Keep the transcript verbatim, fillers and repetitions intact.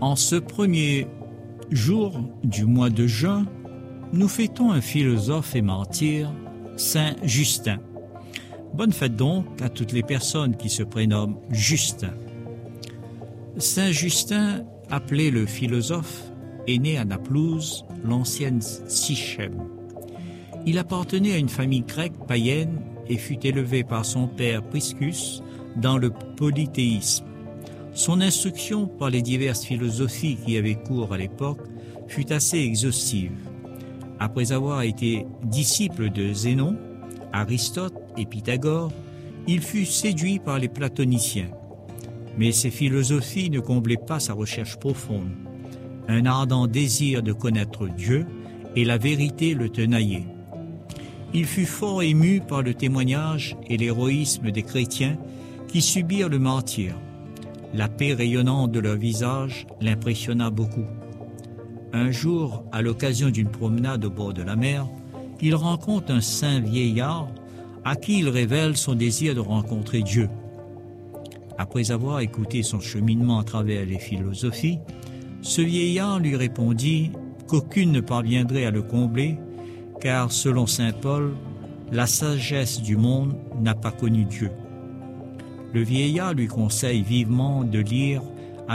En ce premier jour du mois de juin, nous fêtons un philosophe et martyr, Saint Justin. Bonne fête donc à toutes les personnes qui se prénomment Justin. Saint Justin, appelé le philosophe, est né à Naplouse, l'ancienne Sichem. Il appartenait à une famille grecque païenne et fut élevé par son père Priscus dans le polythéisme. Son instruction par les diverses philosophies qui avaient cours à l'époque fut assez exhaustive. Après avoir été disciple de Zénon, Aristote et Pythagore, il fut séduit par les platoniciens. Mais ces philosophies ne comblaient pas sa recherche profonde. Un ardent désir de connaître Dieu et la vérité le tenaillait. Il fut fort ému par le témoignage et l'héroïsme des chrétiens qui subirent le martyre. La paix rayonnante de leur visage l'impressionna beaucoup. Un jour, à l'occasion d'une promenade au bord de la mer, il rencontre un saint vieillard à qui il révèle son désir de rencontrer Dieu. Après avoir écouté son cheminement à travers les philosophies, ce vieillard lui répondit qu'aucune ne parviendrait à le combler, car selon saint Paul, la sagesse du monde n'a pas connu Dieu. Le vieillard lui conseille vivement de lire